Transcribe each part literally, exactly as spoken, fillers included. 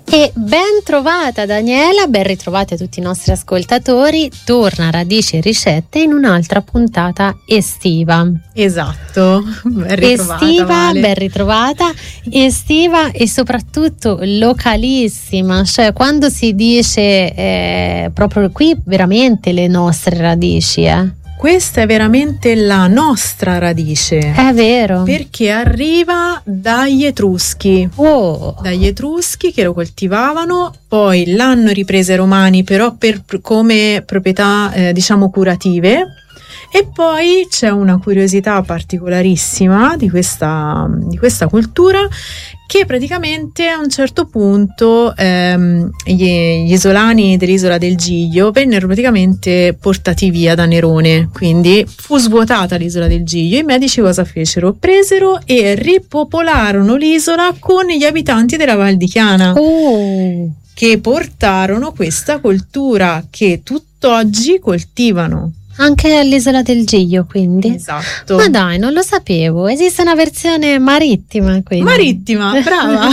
E ben trovata Daniela, ben ritrovati a tutti i nostri ascoltatori. Torna Radici e Ricette in un'altra puntata estiva. Esatto, ben ritrovata, estiva, Vale. ben ritrovata, estiva e soprattutto localissima, cioè quando si dice eh, proprio qui veramente le nostre radici, eh. Questa è veramente la nostra radice. È vero. Perché arriva dagli Etruschi. Oh. Dagli Etruschi che lo coltivavano, poi l'hanno ripresa i Romani, però per, come proprietà eh, diciamo curative. E poi c'è una curiosità particolarissima di questa, di questa cultura, che praticamente a un certo punto ehm, gli, gli isolani dell'isola del Giglio vennero praticamente portati via da Nerone, quindi fu svuotata l'isola del Giglio. I medici cosa fecero? Presero e ripopolarono l'isola con gli abitanti della Val di Chiana, Oh. che portarono questa cultura che tutt'oggi coltivano. Anche all'isola del Giglio, quindi? Esatto. Ma dai, non lo sapevo. Esiste una versione marittima, quindi. Marittima, brava.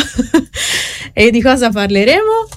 E di cosa parleremo?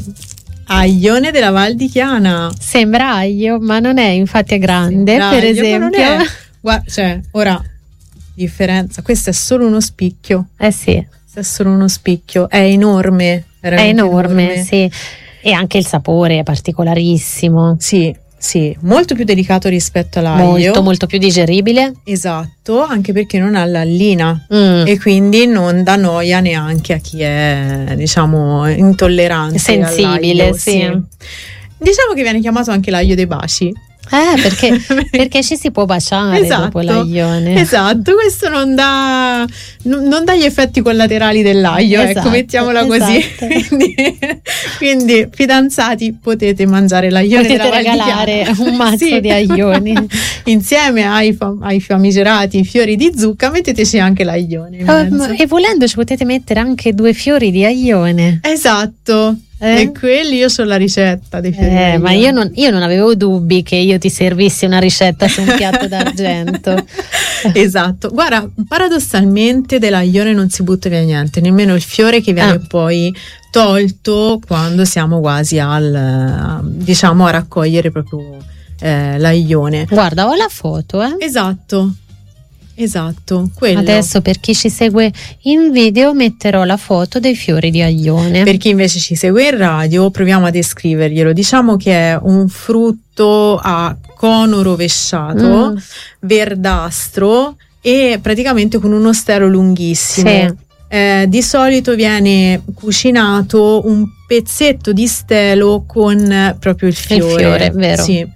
Aglione della Val di Chiana. Sembra aglio, ma non è, infatti è grande, Sembra per aglio, esempio. ma non è. Guarda, cioè, ora, differenza, questo è solo uno spicchio. Eh sì. Questo è solo uno spicchio, è enorme. È veramente enorme, enorme, sì. E anche il sapore è particolarissimo. Sì. Sì, molto più delicato rispetto all'aglio. Molto, molto più digeribile. Esatto, anche perché non ha l'allina Mm. e quindi non dà noia neanche a chi è, diciamo, intollerante. Sensibile, all'aglio, sì. Diciamo che viene chiamato anche l'aglio dei baci. Eh, perché, perché ci si può baciare Esatto, dopo l'aglione. Esatto, questo non dà, non, non dà gli effetti collaterali dell'aglio, Esatto, ecco, mettiamola così. esatto. Quindi, quindi, fidanzati, potete mangiare l'aglione Potete della Val di regalare Chiana. un mazzo Sì. di aglioni. Insieme ai, fam- ai famigerati fiori di zucca metteteci anche l'aglione in Oh, mezzo. e volendo ci potete mettere anche due fiori di aglione. Esatto. Eh? E quelli io so la ricetta dei fiori di Eh, ma aglione. io non, io non avevo dubbi che io ti servissi una ricetta su un piatto d'argento. Esatto, guarda, paradossalmente dell'aglione non si butta via niente, nemmeno il fiore che viene Ah. poi tolto quando siamo quasi al, diciamo, a raccogliere proprio eh, l'aglione. Guarda, ho la foto, eh. Esatto, esatto, quello. Adesso per chi ci segue in video metterò la foto dei fiori di aglione. Per chi invece ci segue in radio, proviamo a descriverglielo. Diciamo che è un frutto a cono rovesciato, Mm. verdastro e praticamente con uno stelo lunghissimo. Sì. Eh, di solito viene cucinato un pezzetto di stelo con eh, proprio il fiore. fiore, vero. Sì.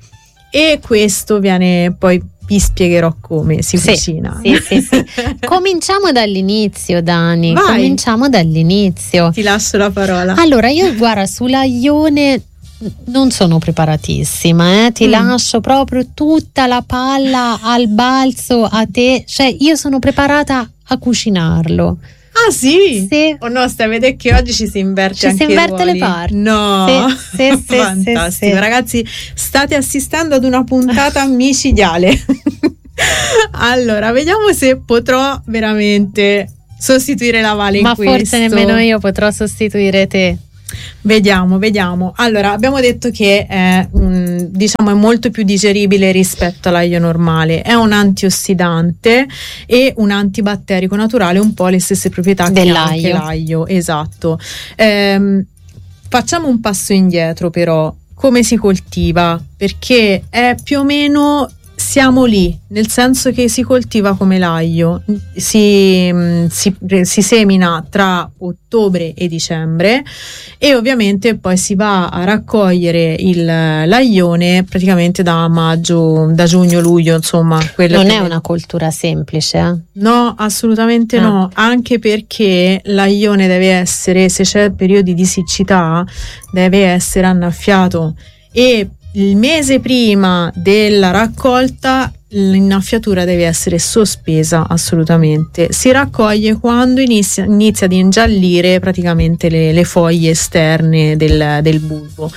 E questo viene poi, vi spiegherò come si Sì, cucina. sì, sì, sì. Cominciamo dall'inizio, Dani. Vai. Cominciamo dall'inizio. Ti lascio la parola. Allora, io guarda, sull'aglione non sono preparatissima, eh? Ti Mm. lascio proprio tutta la palla al balzo a te, cioè io sono preparata a cucinarlo. Ah sì? Sì. Oh no, stai a vedere che oggi ci si inverte Ci anche si i inverte le ruoli. parti. No, Sì, sì, sì, fantastico. sì, sì. Ragazzi, state assistendo ad una puntata micidiale. Allora, vediamo se potrò veramente sostituire la Vale in Ma questo. forse nemmeno io potrò sostituire te. Vediamo, vediamo. Allora, abbiamo detto che è, mm, diciamo, è molto più digeribile rispetto all'aglio normale. È un antiossidante e un antibatterico naturale, un po' le stesse proprietà che ha anche Dell'aglio. l'aglio. Esatto. Ehm, facciamo un passo indietro, però. Come si coltiva? Perché è più o meno. Siamo lì, nel senso che si coltiva come l'aglio, si, si, si semina tra ottobre e dicembre e ovviamente poi si va a raccogliere il, l'aglione praticamente da maggio, da giugno-luglio, insomma. Non è una coltura semplice, eh? No, assolutamente Ah. no, anche perché l'aglione deve essere, se c'è periodi di siccità, deve essere annaffiato e il mese prima della raccolta l'innaffiatura deve essere sospesa assolutamente. Si raccoglie quando inizia, inizia ad ingiallire praticamente le, le foglie esterne del, del bulbo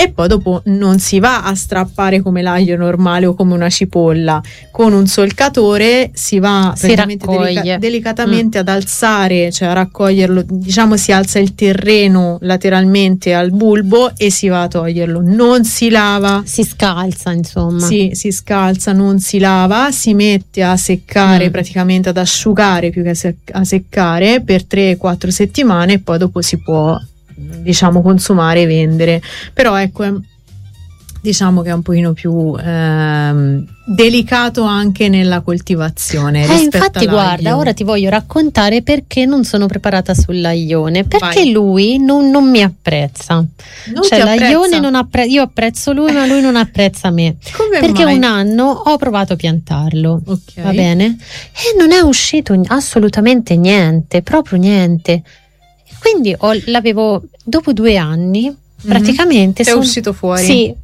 e poi dopo non si va a strappare come l'aglio normale o come una cipolla, con un solcatore si va si praticamente delica- delicatamente mm. ad alzare, cioè a raccoglierlo, diciamo si alza il terreno lateralmente al bulbo e si va a toglierlo, non si lava, si scalza insomma, sì, si scalza, non si lava, si mette a seccare, mm. praticamente ad asciugare più che a, sec- a seccare per tre quattro settimane e poi dopo si può, diciamo, consumare e vendere. Però ecco, è, diciamo che è un pochino più ehm, delicato anche nella coltivazione. Eh, infatti guarda, ora ti voglio raccontare perché non sono preparata sull'aglione, perché Vai. lui non, non mi apprezza, non cioè ti l'aglione apprezza? non appre- io apprezzo lui ma lui non apprezza me. Come perché mai? un anno ho provato a piantarlo, okay. va bene, e non è uscito assolutamente niente, proprio niente. Quindi ho, l'avevo dopo due anni praticamente. Mm-hmm. È son... uscito fuori? Sì.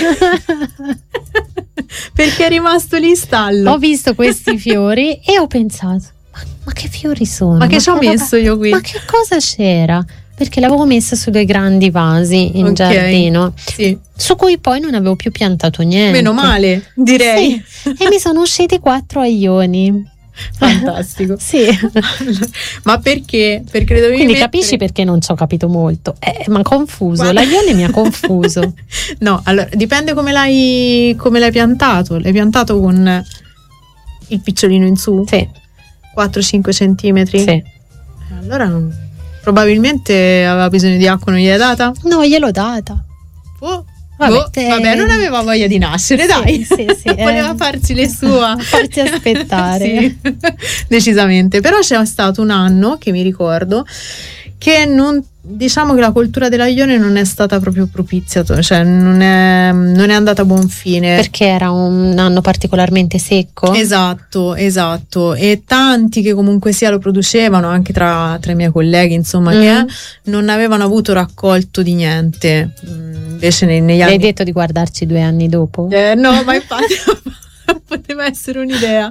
Perché è rimasto lì in stallo. Ho visto questi fiori e ho pensato: ma, ma che fiori sono? Ma che ma ci ho messo io qui? Ma che cosa c'era? Perché l'avevo messa su due grandi vasi in okay. giardino, sì. su cui poi non avevo più piantato niente. Meno male, direi. Sì. E mi sono usciti quattro aglioni. Fantastico. Sì. Ma perché? Perché le dovevi Quindi mettere... capisci perché non ci ho capito molto. Eh, ma confuso, Guarda. L'aglione mi ha confuso. No, allora dipende come l'hai come l'hai piantato. L'hai piantato con il picciolino in su? Sì. quattro cinque centimetri? Sì. Allora probabilmente aveva bisogno di acqua, non gliel'hai data? No, gliel'ho data. Oh. Vabbè, oh, te... vabbè, non aveva voglia di nascere, sì, dai. Sì, sì, voleva eh, farci le sue. Farci aspettare. Sì, decisamente. Però c'è stato un anno che mi ricordo che non, diciamo che la coltura dell'aglione non è stata proprio propizia, cioè non è, non è andata a buon fine. Perché era un anno particolarmente secco? Esatto, esatto. E tanti che comunque sia lo producevano, anche tra, tra i miei colleghi, insomma, mm. che non avevano avuto raccolto di niente. Invece nei, negli anni... Hai detto di guardarci due anni dopo? Eh, no, ma infatti poteva essere un'idea.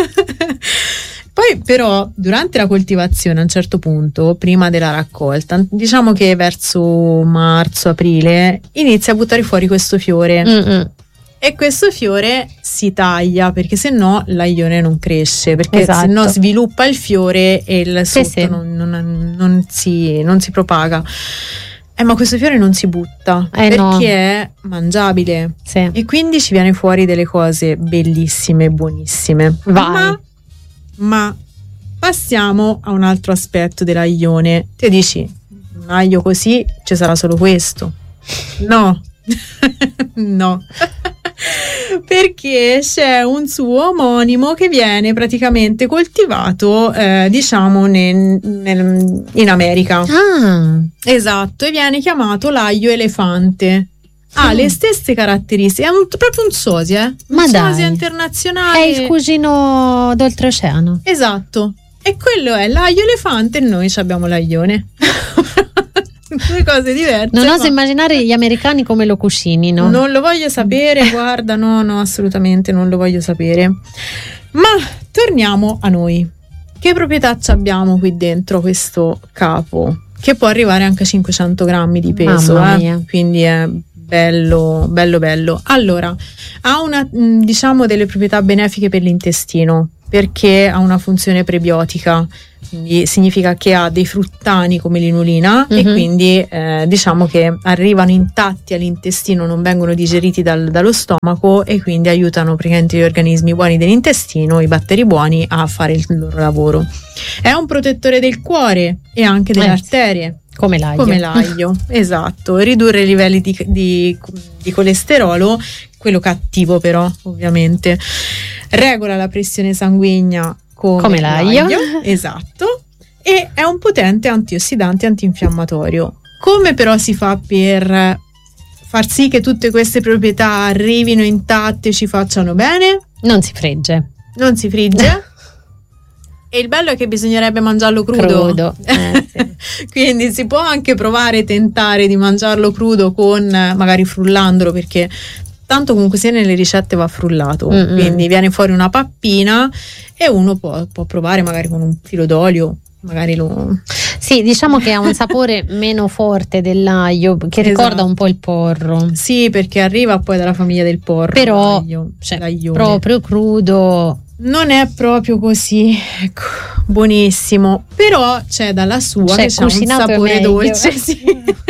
Poi però durante la coltivazione a un certo punto, prima della raccolta, diciamo che verso marzo-aprile inizia a buttare fuori questo fiore. Mm-mm. E questo fiore si taglia perché se no l'aglione non cresce, perché esatto. se no sviluppa il fiore e il sotto sì, sì. Non, non, non, si, non si propaga. Eh, ma questo fiore non si butta eh, perché no. è mangiabile, sì. E quindi ci viene fuori delle cose bellissime e buonissime. Vai. Ma, ma passiamo a un altro aspetto dell'aglione. Te dici, un aglio così ci sarà solo questo? No. No. Perché c'è un suo omonimo che viene praticamente coltivato eh, diciamo nel, nel, in America. Ah. Esatto, e viene chiamato l'aglio elefante. Ha mm. le stesse caratteristiche, è un, proprio un sosia, eh? Ma un dai. sosia internazionale. È il cugino d'oltreoceano. Esatto, e quello è l'aglio elefante e noi abbiamo l'aglione. Due cose diverse. Non oso immaginare gli americani come lo cucinino. Non lo voglio sapere, guarda, no, no, assolutamente non lo voglio sapere. Ma torniamo a noi. Che proprietà abbiamo qui dentro questo capo? Che può arrivare anche a cinquecento grammi di peso, Mamma eh? mia. Quindi è bello, bello, bello. Allora, ha una, diciamo, delle proprietà benefiche per l'intestino, perché ha una funzione prebiotica, quindi significa che ha dei fruttani come l'inulina, mm-hmm. e quindi eh, diciamo che arrivano intatti all'intestino, non vengono digeriti dal, dallo stomaco e quindi aiutano praticamente gli organismi buoni dell'intestino, i batteri buoni, a fare il loro lavoro. È un protettore del cuore e anche delle eh, arterie. Come l'aglio. Come l'aglio, esatto. Ridurre i livelli di, di, di colesterolo, quello cattivo però, ovviamente. Regola la pressione sanguigna come, come l'aglio. l'aglio. Esatto. E è un potente antiossidante antinfiammatorio. Come però si fa per far sì che tutte queste proprietà arrivino intatte e ci facciano bene? Non si frigge. Non si frigge. E il bello è che bisognerebbe mangiarlo crudo, crudo. Eh, sì. Quindi si può anche provare, tentare di mangiarlo crudo con, magari frullandolo, perché tanto comunque sia nelle ricette va frullato. Mm-hmm. Quindi viene fuori una pappina e uno può, può provare magari con un filo d'olio magari lo... Sì, diciamo che ha un sapore meno forte dell'aglio, che Esatto. ricorda un po' il porro. Sì, perché arriva poi dalla famiglia del porro. Però, l'aglio, cioè, l'aglione. proprio crudo. Non è proprio così, ecco, buonissimo, però c'è dalla sua Cioè, che c'ha un cucinato è sapore meglio. dolce, sì.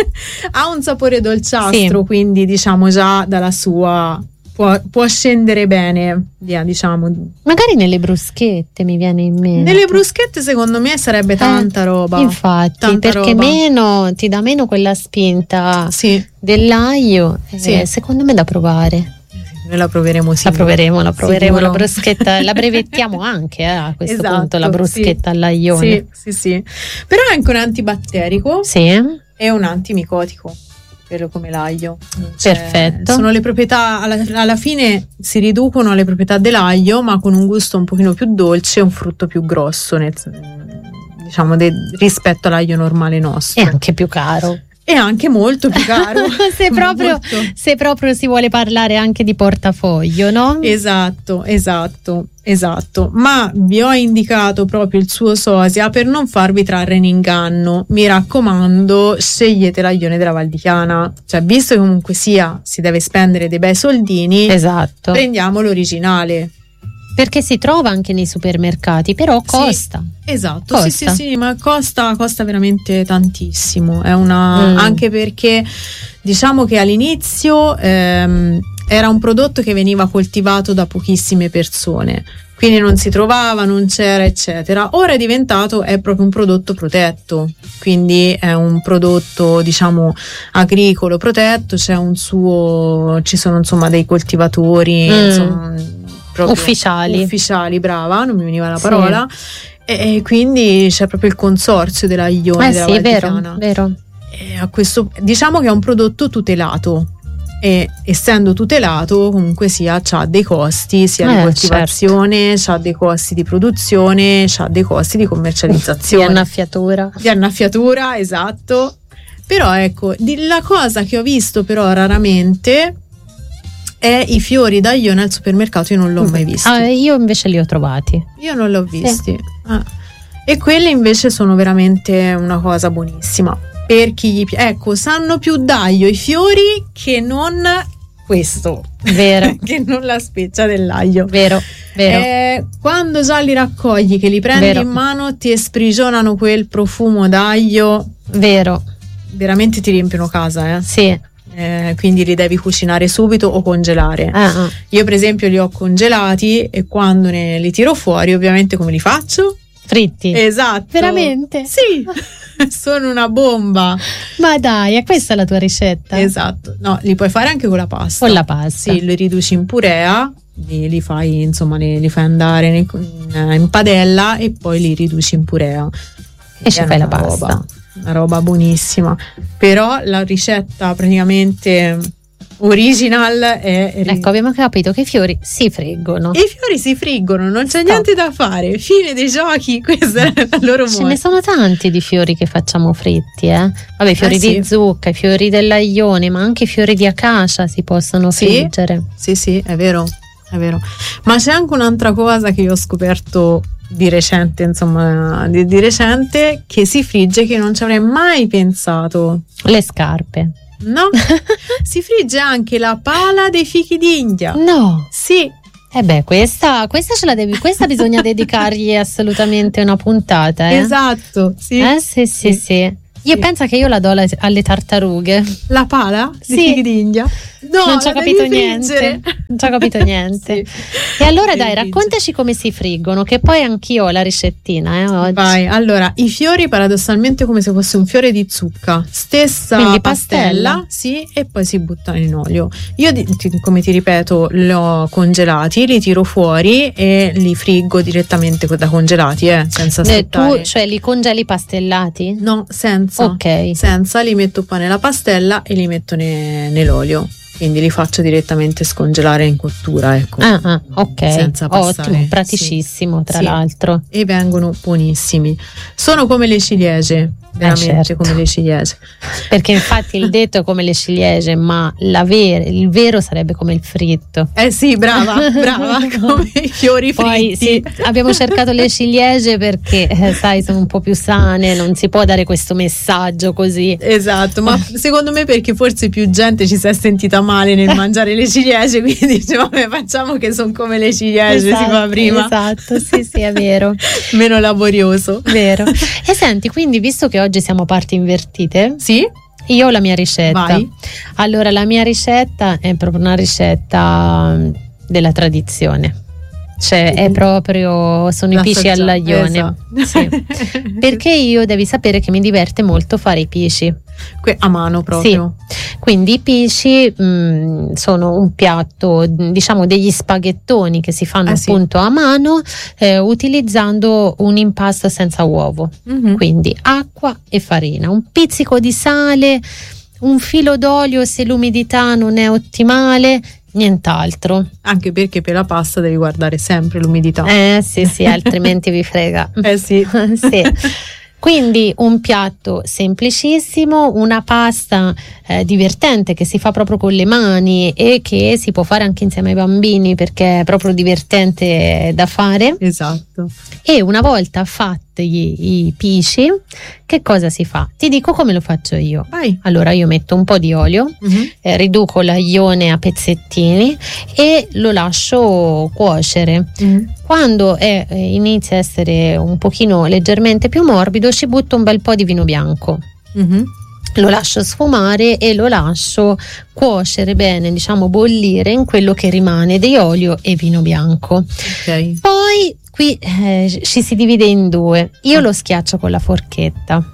Ha un sapore dolciastro, Sì. quindi diciamo già dalla sua può, può scendere bene, via, diciamo. Magari nelle bruschette mi viene in mente. Nelle bruschette secondo me sarebbe tanta Eh, roba. Infatti, tanta perché roba. meno ti dà meno quella spinta Sì, dell'aglio. Sì. Eh, secondo me da provare. noi la proveremo La sicuro. proveremo, la proveremo Sicuro. la bruschetta, la brevettiamo anche eh, a questo Esatto, punto, la bruschetta sì. all'aglione. Sì, sì, sì. Però è anche un antibatterico Sì. e un antimicotico, quello come l'aglio. Cioè, Perfetto. sono le proprietà, alla, alla fine si riducono alle proprietà dell'aglio, ma con un gusto un pochino più dolce e un frutto più grosso, nel- diciamo, de- rispetto all'aglio normale nostro. E anche più caro. E anche molto più caro. se, proprio, Molto. se proprio si vuole parlare anche di portafoglio, no? Esatto, esatto, esatto. Ma vi ho indicato proprio il suo sosia per non farvi trarre in inganno. Mi raccomando, scegliete l'aglione della Val di Chiana. Cioè, visto che comunque sia si deve spendere dei bei soldini, Esatto. prendiamo l'originale. Perché si trova anche nei supermercati, però costa. Esatto, Costa. sì, sì, sì, ma costa, costa veramente tantissimo. È una, Mm. anche perché diciamo che all'inizio ehm, era un prodotto che veniva coltivato da pochissime persone, quindi non si trovava, non c'era, eccetera. Ora è diventato, è proprio un prodotto protetto, quindi è un prodotto, diciamo, agricolo protetto, c'è un suo, ci sono insomma dei coltivatori, Mm. insomma, proprio Ufficiali. ufficiali, brava, non mi veniva la Sì. parola. E, e quindi c'è proprio il consorzio dell'aglione Eh della sì, Val di vero, Chiana. vero. E a questo, diciamo che è un prodotto tutelato e essendo tutelato comunque sia c'ha dei costi sia Eh, di coltivazione, c'ha dei costi di produzione, c'ha dei costi di Di commercializzazione, annaffiatura. di annaffiatura, esatto. Però ecco, di- la cosa che ho visto però raramente è i fiori d'aglione al supermercato, io non l'ho mai visto. Ah, io invece li ho trovati. Io non li ho visti. Ah. E quelle invece sono veramente una cosa buonissima. Per chi gli piace. Ecco, sanno più d'aglio i fiori che non questo. Vero, che non la speccia dell'aglio. vero, vero. Eh, quando già li raccogli, che li prendi Vero. in mano, ti sprigionano quel profumo d'aglio. Vero, Veramente ti riempiono casa, eh. sì. Eh, quindi li devi cucinare subito o congelare. Ah, ah. Io per esempio li ho congelati e quando ne li tiro fuori, ovviamente come li faccio? Fritti. Esatto. Veramente? Sì, sono una bomba. Ma dai, è questa la tua ricetta? Esatto. No, li puoi fare anche con la pasta. Con la pasta. Sì, li riduci in purea, li, li fai, insomma, li, li fai andare nel- in, in padella e poi li riduci in purea. E ci È fai la una pasta. roba, una roba buonissima. Però la ricetta praticamente original è Ecco, abbiamo capito che i fiori si friggono. e i fiori si friggono, non c'è Stop. niente da fare. Fine dei giochi, questo è il loro Ce modo. ne sono tanti di fiori che facciamo fritti, eh? Vabbè, i fiori Eh, di sì. zucca, i fiori dell'aglione, ma anche i fiori di acacia si possono Sì. friggere. Sì, sì, è vero, è vero. Ma c'è anche un'altra cosa che io ho scoperto di recente, insomma, di, di recente, che si frigge che non ci avrei mai pensato. Le scarpe. No? Si frigge anche la pala dei fichi d'India. No. Sì, Eh beh, questa, questa ce la devi, questa bisogna dedicargli assolutamente una puntata, eh? esatto, sì. Eh sì, sì, Sì. sì. Io Sì. penso che io la do alle, alle tartarughe. La pala dei Sì. fichi d'India? No, non ci ho la capito devi niente. friggere. Non ci ho capito niente. Sì. E allora Devi dai, friggere. raccontaci come si friggono, che poi anch'io ho la ricettina, eh, oggi. Vai, allora, i fiori paradossalmente come se fosse un fiore di zucca, stessa Quindi pastella, pastella. sì, e poi si buttano in olio. Io, di- ti- come ti ripeto, li ho congelati, li tiro fuori e li friggo direttamente da congelati, eh, senza Eh, aspettare. tu, cioè, li congeli pastellati? No, senza. Ok. Senza, li metto poi nella pastella e li metto ne- nell'olio. Quindi li faccio direttamente scongelare in cottura, ecco. Ah, ah, ok. Senza passare, Ottimo, praticissimo, tra Sì. l'altro. E vengono buonissimi. Sono come le ciliegie, veramente eh certo. come le ciliegie. Perché infatti il detto è come le ciliegie, ma la ver- il vero sarebbe come il fritto. Eh sì, brava, brava, come i fiori Poi fritti. sì, abbiamo cercato le ciliegie perché eh, sai, sono un po' più sane, non si può dare questo messaggio così. Esatto, ma secondo me perché forse più gente ci si è sentita male nel mangiare le ciliegie, quindi dice vabbè, facciamo che sono come le ciliegie, Esatto, si fa prima. Esatto, sì, sì, è vero. Meno laborioso. Vero. E senti, quindi visto che oggi siamo parti invertite, Sì? io ho la mia ricetta. Vai. Allora, la mia ricetta è proprio una ricetta della tradizione. Cioè, è proprio sono La i pisci so già, all'aglione. esatto. Sì. Perché io devi sapere che mi diverte molto fare i pisci. Que- a mano proprio. Sì. Quindi i pisci mh, sono un piatto, diciamo degli spaghettoni che si fanno Eh sì. appunto a mano eh, utilizzando un impasto senza uovo. Mhm. Quindi acqua e farina, un pizzico di sale, un filo d'olio se l'umidità non è ottimale, nient'altro. Anche perché per la pasta devi guardare sempre l'umidità. Eh sì sì, altrimenti vi frega. Eh sì. Sì. Quindi un piatto semplicissimo, una pasta eh, divertente che si fa proprio con le mani e che si può fare anche insieme ai bambini perché è proprio divertente da fare. Esatto. E una volta fatti i, i pisci, che cosa si fa? Ti dico come lo faccio io. Vai. Allora io metto un po' di olio, Mhm. eh, riduco l'aglione a pezzettini e lo lascio cuocere. Mhm. Quando è, eh, inizia a essere un pochino leggermente più morbido, ci butto un bel po' di vino bianco. Mhm. Lo lascio sfumare e lo lascio cuocere bene, diciamo bollire in quello che rimane di olio e vino bianco. Ok. Poi qui eh, ci si divide in due. Io lo schiaccio con la forchetta.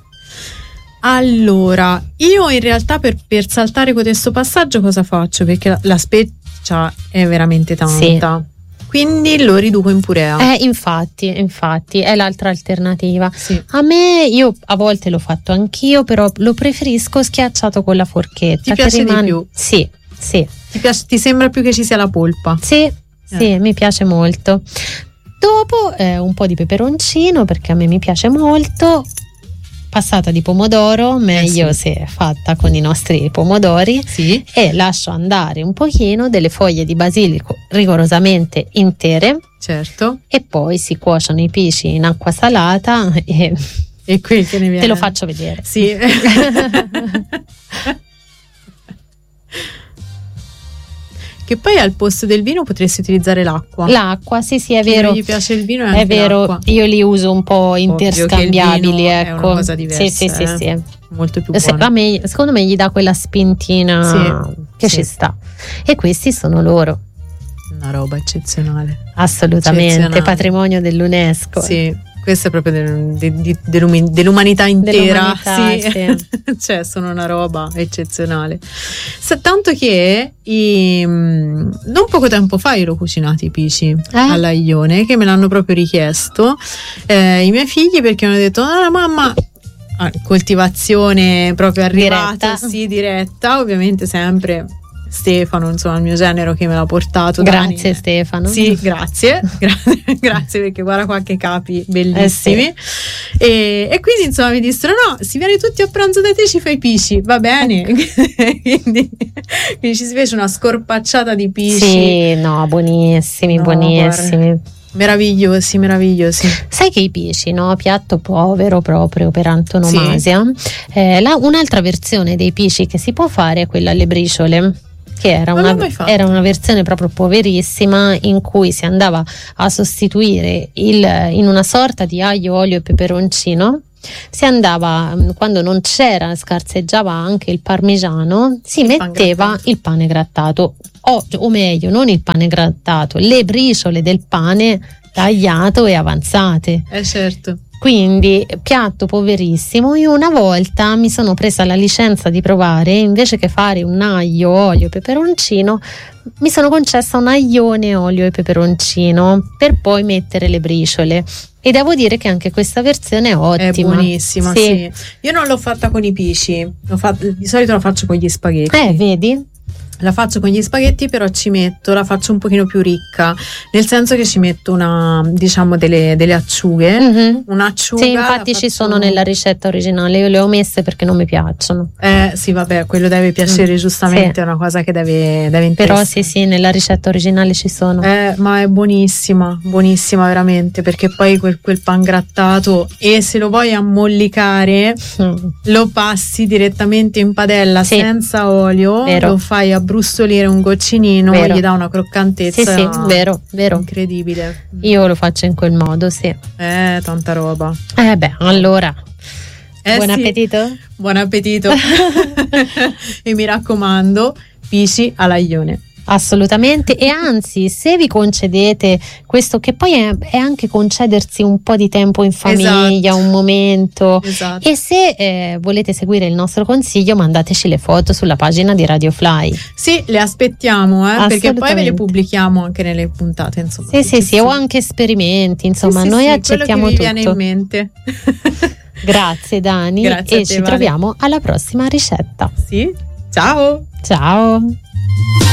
Allora, io in realtà per, per saltare questo passaggio cosa faccio? Perché la, la specia è veramente tanta. Quindi lo riduco in purea. Eh, infatti, infatti, è l'altra alternativa. Sì. A me, io a volte l'ho fatto anch'io, però lo preferisco schiacciato con la forchetta. Ti che piace di rimane- più? Sì, sì, Ti, piace, ti sembra più che ci sia la polpa? sì, sì, mi piace molto. Dopo eh, un po' di peperoncino, perché a me mi piace molto. Passata di pomodoro, meglio Eh sì. se è fatta con i nostri pomodori. Sì. E lascio andare un pochino delle foglie di basilico rigorosamente intere Certo. e poi si cuociono i pisci in acqua salata e E qui che ne viene? te lo faccio vedere. Sì. Che poi al posto del vino potresti utilizzare l'acqua. L'acqua, sì sì, è Chi vero. non gli piace il vino è anche È vero, l'acqua. io li uso un po' interscambiabili, vino è ecco. una cosa diversa, sì, sì, sì, eh. sì. Molto più Se- buono. a me- secondo me gli dà quella spintina Sì, che sì. ci sta. E questi sono loro, Una roba eccezionale. assolutamente, Eccezionale. patrimonio dell'UNESCO. Sì, questo è proprio del- de- di- dell'umi- dell'umanità intera. Dell'umanità, sì. Cioè, sono una roba eccezionale. Sa- tanto che i- mm, non poco tempo fa io l'ho cucinati i pisci Eh? all'aglione, che me l'hanno proprio richiesto eh, i miei figli, perché mi hanno detto: no, no, mamma. Ah, coltivazione proprio arrivata, Diretta. sì, diretta, ovviamente sempre Stefano, insomma, il mio genero che me l'ha portato. Grazie Dani. Stefano. Sì, grazie, grazie, grazie, perché guarda qua che capi bellissimi. Eh e, e quindi insomma mi dissero: no, si viene tutti a pranzo da te, ci fai i pisci, va bene. quindi, quindi ci si fece una scorpacciata di pisci. Sì, no, buonissimi, No, buonissimi. Meravigliosi, meravigliosi. Sai che i pisci, no? Piatto povero proprio per antonomasia. Eh, la- un'altra versione dei pisci che si può fare è quella alle briciole, che era Non una, l'ho mai fatto. era una versione proprio poverissima in cui si andava a sostituire il, in una sorta di aglio, olio e peperoncino. Si andava, mh, quando non c'era, scarseggiava anche il parmigiano, si Il pan metteva grattato. il pane grattato, o, o meglio, non il pane grattato, le briciole del pane tagliato e avanzate. Eh certo. Quindi piatto poverissimo. Io una volta mi sono presa la licenza di provare, invece che fare un aglio, olio e peperoncino, mi sono concessa un aglione, olio e peperoncino per poi mettere le briciole. E devo dire che anche questa versione è ottima. È buonissima, sì. Io non l'ho fatta con i pisci, l'ho fatta- di solito la faccio con gli spaghetti. Eh, vedi? La faccio con gli spaghetti, però ci metto, la faccio un pochino più ricca, nel senso che ci metto una, diciamo, delle, delle acciughe, mm-hmm. un'acciuga. Sì, infatti ci faccio... sono nella ricetta originale, io le ho messe perché non mi piacciono. Eh sì, vabbè, quello deve piacere, mm. giustamente, sì. È una cosa che deve, deve interessare. Però sì, sì, nella ricetta originale ci sono. Eh, ma è buonissima, buonissima veramente, perché poi quel, quel pangrattato, e se lo vuoi ammollicare, mm. lo passi direttamente in padella, sì. senza olio, vero. Lo fai a brustolire un goccinino, vero. Gli dà una croccantezza, sì, sì, vero, vero. incredibile. Io lo faccio in quel modo, sì. Eh, tanta roba. Eh beh, allora eh, buon sì. appetito. Buon appetito. E mi raccomando, pisci all'aglione. Assolutamente, e anzi, se vi concedete questo, che poi è, è anche concedersi un po' di tempo in famiglia, esatto. un momento, esatto. e se eh, volete seguire il nostro consiglio, mandateci le foto sulla pagina di Radio Fly. Sì, le aspettiamo, eh, perché poi ve le pubblichiamo anche nelle puntate, insomma. Sì, sì, sì, o anche esperimenti, insomma, sì, sì, noi sì, accettiamo quello che tutto. vi viene in mente. Grazie Dani. Grazie e a te, ci Vale. troviamo alla prossima ricetta. Sì, ciao. Ciao.